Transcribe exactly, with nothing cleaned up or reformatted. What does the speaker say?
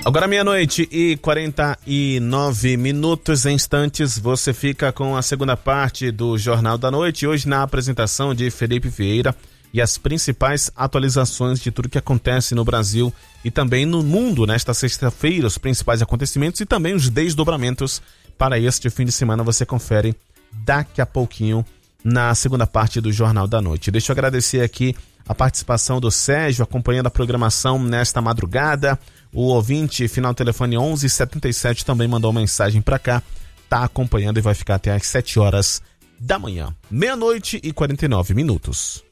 Agora meia-noite e quarenta e nove minutos, em instantes você fica com a segunda parte do Jornal da Noite, hoje na apresentação de Felipe Vieira e as principais atualizações de tudo que acontece no Brasil e também no mundo nesta sexta-feira, os principais acontecimentos e também os desdobramentos para este fim de semana você confere daqui a pouquinho na segunda parte do Jornal da Noite. Deixa eu agradecer aqui a participação do Sérgio acompanhando a programação nesta madrugada. O ouvinte, final telefone onze setenta e sete, também mandou uma mensagem para cá, tá acompanhando e vai ficar até às sete horas da manhã. Meia-noite e quarenta e nove minutos.